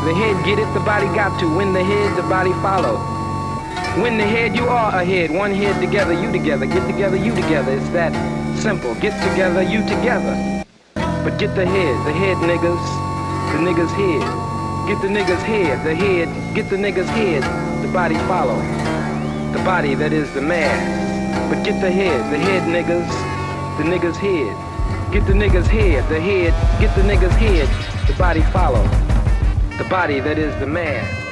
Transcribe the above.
The head get it, the body got to. When the head, the body follow. When the head, you are ahead. One head together, you together. Get together, you together. It's that simple. Get together, you together. But get the head niggas, the niggas head. Get the niggas head, the head, get the niggas head, the body follow. The body that is the man. But get the head niggas, the niggas head. Get the niggas head, the head, get the niggas head, the body follow. The body that is the man.